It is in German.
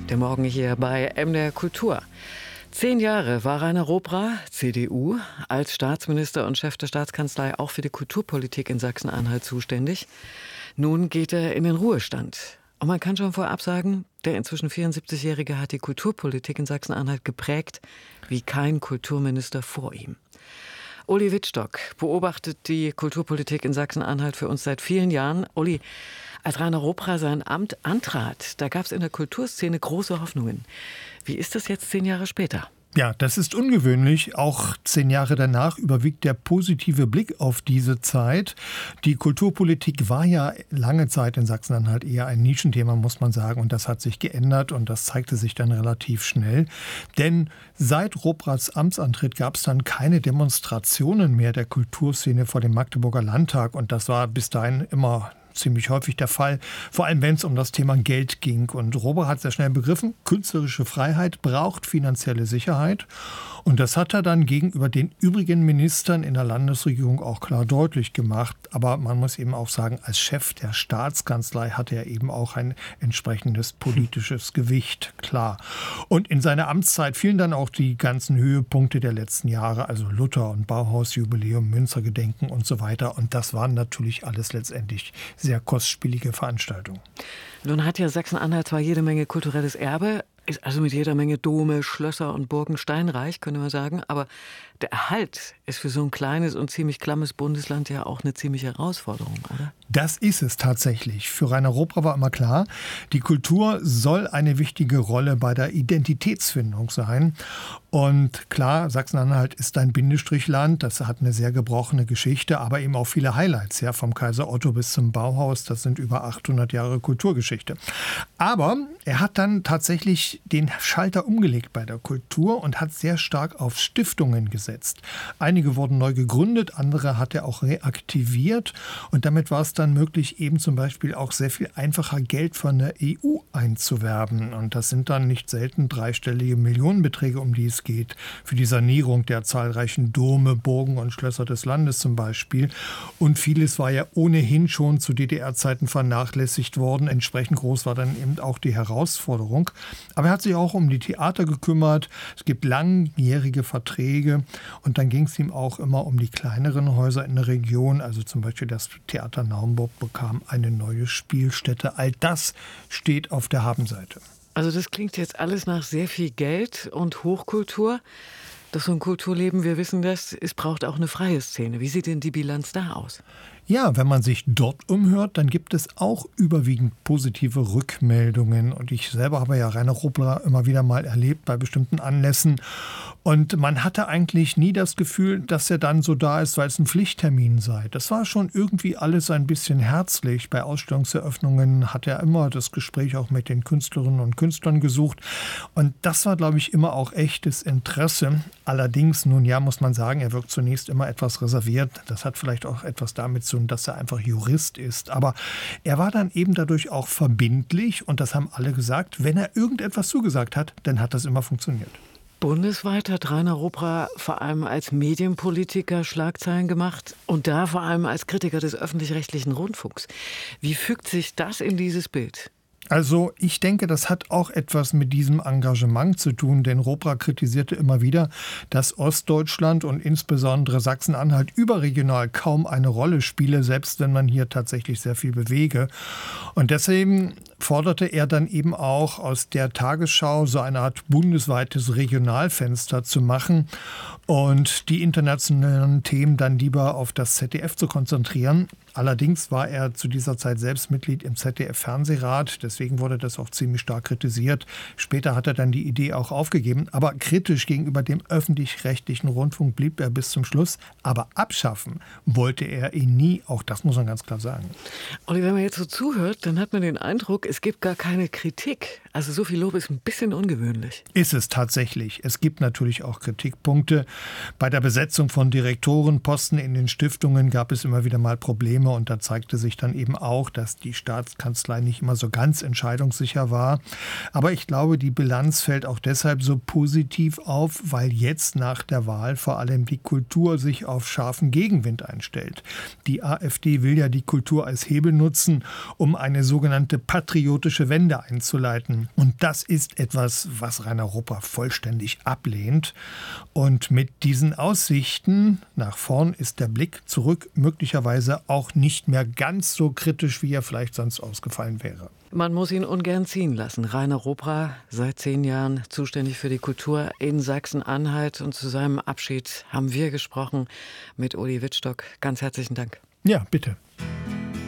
Der Morgen hier bei MDR Kultur. 10 Jahre war Rainer Robra, CDU, als Staatsminister und Chef der Staatskanzlei auch für die Kulturpolitik in Sachsen-Anhalt zuständig. Nun geht er in den Ruhestand. Und man kann schon vorab sagen, der inzwischen 74-Jährige hat die Kulturpolitik in Sachsen-Anhalt geprägt wie kein Kulturminister vor ihm. Uli Wittstock beobachtet die Kulturpolitik in Sachsen-Anhalt für uns seit vielen Jahren. Uli, als Rainer Robra sein Amt antrat, da gab es in der Kulturszene große Hoffnungen. Wie ist das jetzt 10 Jahre später? Ja, das ist ungewöhnlich. Auch 10 Jahre danach überwiegt der positive Blick auf diese Zeit. Die Kulturpolitik war ja lange Zeit in Sachsen-Anhalt eher ein Nischenthema, muss man sagen. Und das hat sich geändert und das zeigte sich dann relativ schnell. Denn seit Robras Amtsantritt gab es dann keine Demonstrationen mehr der Kulturszene vor dem Magdeburger Landtag. Und das war bis dahin immer ziemlich häufig der Fall, vor allem wenn es um das Thema Geld ging. Und Robra hat sehr schnell begriffen, künstlerische Freiheit braucht finanzielle Sicherheit. Und das hat er dann gegenüber den übrigen Ministern in der Landesregierung auch klar deutlich gemacht. Aber man muss eben auch sagen, als Chef der Staatskanzlei hatte er eben auch ein entsprechendes politisches Gewicht, klar. Und in seiner Amtszeit fielen dann auch die ganzen Höhepunkte der letzten Jahre, also Luther- und Bauhausjubiläum, Münstergedenken und so weiter. Und das waren natürlich alles letztendlich sehr kostspielige Veranstaltungen. Nun hat ja Sachsen-Anhalt zwar jede Menge kulturelles Erbe, ist also mit jeder Menge Dome, Schlösser und Burgen steinreich, könnte man sagen. Aber der Erhalt ist für so ein kleines und ziemlich klammes Bundesland ja auch eine ziemliche Herausforderung, oder? Das ist es tatsächlich. Für Rainer Robra war immer klar, die Kultur soll eine wichtige Rolle bei der Identitätsfindung sein. Und klar, Sachsen-Anhalt ist ein Bindestrichland, das hat eine sehr gebrochene Geschichte, aber eben auch viele Highlights, ja, vom Kaiser Otto bis zum Bauhaus, das sind über 800 Jahre Kulturgeschichte. Aber er hat dann tatsächlich den Schalter umgelegt bei der Kultur und hat sehr stark auf Stiftungen gesetzt. Einige wurden neu gegründet, andere hat er auch reaktiviert und damit war es dann möglich, eben zum Beispiel auch sehr viel einfacher Geld von der EU einzuwerben. Und das sind dann nicht selten dreistellige Millionenbeträge, um die es geht, für die Sanierung der zahlreichen Dome, Burgen und Schlösser des Landes zum Beispiel. Und vieles war ja ohnehin schon zu DDR-Zeiten vernachlässigt worden. Entsprechend groß war dann eben auch die Herausforderung. Aber er hat sich auch um die Theater gekümmert. Es gibt langjährige Verträge. Und dann ging es ihm auch immer um die kleineren Häuser in der Region. Also zum Beispiel das Theater Naumburg bekam eine neue Spielstätte. All das steht auf der Habenseite. Also das klingt jetzt alles nach sehr viel Geld und Hochkultur. Doch so ein Kulturleben, wir wissen das, es braucht auch eine freie Szene. Wie sieht denn die Bilanz da aus? Ja, wenn man sich dort umhört, dann gibt es auch überwiegend positive Rückmeldungen. Und ich selber habe ja Rainer Robra immer wieder mal erlebt bei bestimmten Anlässen. Und man hatte eigentlich nie das Gefühl, dass er dann so da ist, weil es ein Pflichttermin sei. Das war schon irgendwie alles ein bisschen herzlich. Bei Ausstellungseröffnungen hat er immer das Gespräch auch mit den Künstlerinnen und Künstlern gesucht. Und das war, glaube ich, immer auch echtes Interesse. Allerdings, nun ja, muss man sagen, er wirkt zunächst immer etwas reserviert. Das hat vielleicht auch etwas damit zu tun, dass er einfach Jurist ist. Aber er war dann eben dadurch auch verbindlich. Und das haben alle gesagt. Wenn er irgendetwas zugesagt hat, dann hat das immer funktioniert. Bundesweit hat Rainer Robra vor allem als Medienpolitiker Schlagzeilen gemacht und da vor allem als Kritiker des öffentlich-rechtlichen Rundfunks. Wie fügt sich das in dieses Bild? Also ich denke, das hat auch etwas mit diesem Engagement zu tun, denn Robra kritisierte immer wieder, dass Ostdeutschland und insbesondere Sachsen-Anhalt überregional kaum eine Rolle spiele, selbst wenn man hier tatsächlich sehr viel bewege. Und deswegen forderte er dann eben auch aus der Tagesschau so eine Art bundesweites Regionalfenster zu machen und die internationalen Themen dann lieber auf das ZDF zu konzentrieren. Allerdings war er zu dieser Zeit selbst Mitglied im ZDF-Fernsehrat, deswegen wurde das auch ziemlich stark kritisiert. Später hat er dann die Idee auch aufgegeben, aber kritisch gegenüber dem öffentlich-rechtlichen Rundfunk blieb er bis zum Schluss. Aber abschaffen wollte er ihn nie, auch das muss man ganz klar sagen. Und wenn man jetzt so zuhört, dann hat man den Eindruck, es gibt gar keine Kritik. Also so viel Lob ist ein bisschen ungewöhnlich. Ist es tatsächlich. Es gibt natürlich auch Kritikpunkte. Bei der Besetzung von Direktorenposten in den Stiftungen gab es immer wieder mal Probleme und da zeigte sich dann eben auch, dass die Staatskanzlei nicht immer so ganz entscheidungssicher war. Aber ich glaube, die Bilanz fällt auch deshalb so positiv auf, weil jetzt nach der Wahl vor allem die Kultur sich auf scharfen Gegenwind einstellt. Die AfD will ja die Kultur als Hebel nutzen, um eine sogenannte Patriotismus patriotische Wende einzuleiten. Und das ist etwas, was Rainer Ruppert vollständig ablehnt. Und mit diesen Aussichten nach vorn ist der Blick zurück möglicherweise auch nicht mehr ganz so kritisch, wie er vielleicht sonst ausgefallen wäre. Man muss ihn ungern ziehen lassen. Rainer Ruppert, seit 10 Jahren zuständig für die Kultur in Sachsen-Anhalt. Und zu seinem Abschied haben wir gesprochen mit Uli Wittstock. Ganz herzlichen Dank. Ja, bitte.